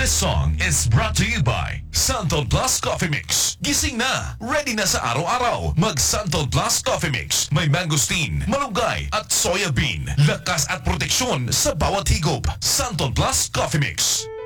This song is brought to you by Santon Plus Coffee Mix. Gising na, ready na sa araw-araw. Mag Santon Plus Coffee Mix. May mangosteen, malunggay at soya bean. Lakas at proteksyon sa bawat higop. Santon Plus Coffee Mix.